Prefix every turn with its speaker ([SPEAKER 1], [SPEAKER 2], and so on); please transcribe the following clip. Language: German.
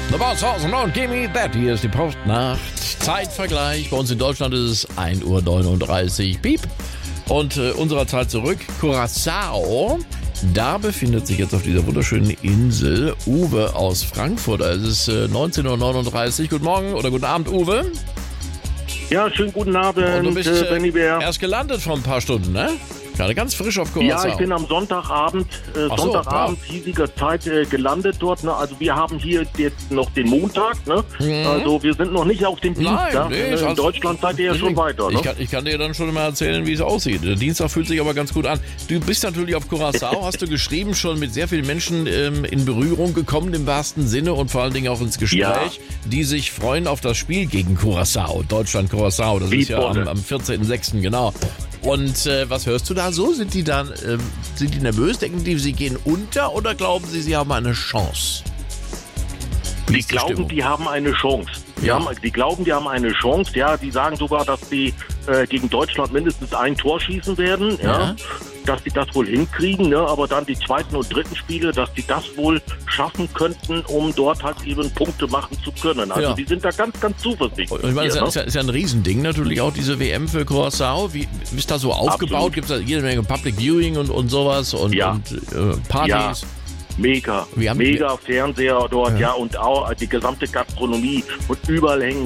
[SPEAKER 1] The Boss Horsen und Gimme That. Hier ist die Postnacht. Zeitvergleich. Bei uns in Deutschland ist es 1:39 Uhr. Piep. Und unserer Zeit zurück. Curaçao. Da befindet sich jetzt auf dieser wunderschönen Insel Uwe aus Frankfurt. Es ist 19:39 Uhr. Guten Morgen oder guten Abend, Uwe.
[SPEAKER 2] Ja, schönen guten Abend,
[SPEAKER 1] Und du bist
[SPEAKER 2] Benny Bär.
[SPEAKER 1] erst gelandet vor ein paar Stunden, ne? Gerade ganz frisch auf Curaçao.
[SPEAKER 2] Ja, ich bin am Sonntagabend, hiesiger Zeit gelandet dort. Ne? Also wir haben hier jetzt noch den Montag. Ne? Also wir sind noch nicht auf dem Dienstag. In Deutschland seid ihr ja schon weiter. Ne?
[SPEAKER 1] Ich kann dir dann schon mal erzählen, wie es aussieht. Der Dienstag fühlt sich aber ganz gut an. Du bist natürlich auf Curaçao, hast du geschrieben, schon mit sehr vielen Menschen in Berührung gekommen, im wahrsten Sinne, und vor allen Dingen auch ins Gespräch, die sich freuen auf das Spiel gegen Curaçao. Deutschland-Curaçao, das ist ja am 14.06. genau. Und was hörst du da so? Sind die nervös? Denken die, sie gehen unter, oder glauben sie haben eine Chance?
[SPEAKER 2] Die glauben, die haben eine Chance. Die glauben, die haben eine Chance. Ja, die sagen sogar, dass die gegen Deutschland mindestens ein Tor schießen werden. Ja. Dass die das wohl hinkriegen, ne? Aber dann die zweiten und dritten Spiele, dass die das wohl schaffen könnten, um dort halt eben Punkte machen zu können. Also die sind da ganz, ganz zuversichtlich.
[SPEAKER 1] Ich meine, das ist ja ein Riesending natürlich auch, diese WM für Curaçao. Wie ist da so aufgebaut? Gibt es da jede Menge Public Viewing und sowas und Partys?
[SPEAKER 2] Ja. Mega Fernseher dort, und auch die gesamte Gastronomie, und überall hängen